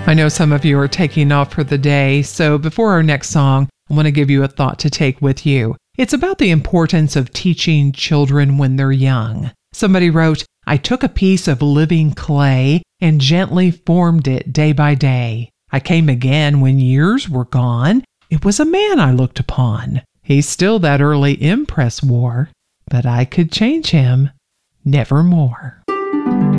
I know some of you are taking off for the day, so before our next song, I want to give you a thought to take with you. It's about the importance of teaching children when they're young. Somebody wrote, "I took a piece of living clay and gently formed it day by day. I came again when years were gone. It was a man I looked upon. He still that early impress wore, but I could change him nevermore."